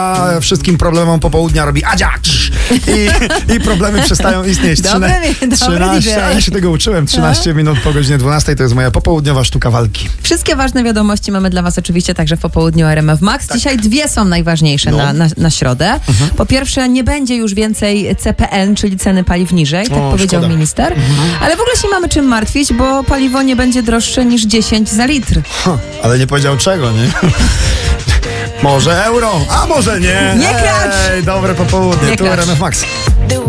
wszystkim problemom popołudnia robi adziacz i problemy przestają istnieć. Dobry 13, ja się tego uczyłem. 13 minut po godzinie 12 to jest moja popołudniowa sztuka walki. Wszystkie ważne wiadomości mamy dla was oczywiście także w popołudniu RMF Max. Tak. Dzisiaj dwie są najważniejsze na środę. Po pierwsze, nie będzie już więcej CPN, czyli ceny paliw niżej, tak powiedział szkoda. minister. Ale w ogóle się nie mamy czym martwić, bo paliwo nie będzie droższe niż 10 za litr. Ale nie powiedział czego, nie? Może euro, a może nie. Nie kracz! Dobre popołudnie, Nie tu kracz. RMF Max.